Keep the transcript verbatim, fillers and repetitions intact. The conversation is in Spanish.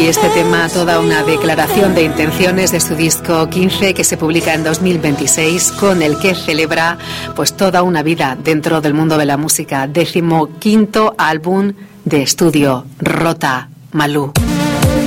Y este tema, toda una declaración de intenciones de su disco quince, que se publica en dos mil veintiséis, con el que celebra pues toda una vida dentro del mundo de la música. Décimo quinto álbum de estudio, Rota Malú.